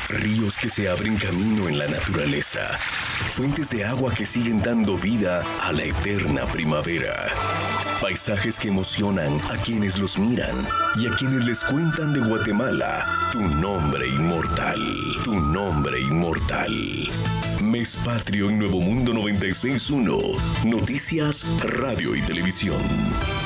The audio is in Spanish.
ríos que se abren camino en la naturaleza, fuentes de agua que siguen dando vida a la eterna primavera, paisajes que emocionan a quienes los miran y a quienes les cuentan de Guatemala, tu nombre inmortal, tu nombre inmortal. Mes Patrio en Nuevo Mundo 96.1, Noticias, Radio y Televisión.